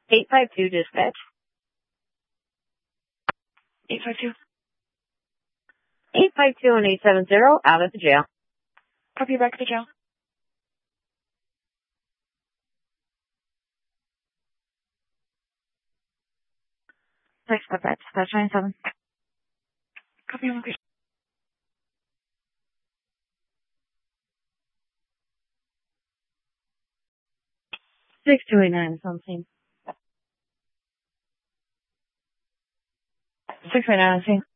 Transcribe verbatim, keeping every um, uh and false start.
eight five two dispatch. eight five two. eight five two and eight seven zero, out at the jail. Copy, back at the jail. Six, step back, dispatch nine seven. Copy on location. Six two eight nine is on scene. Six eight nine on scene.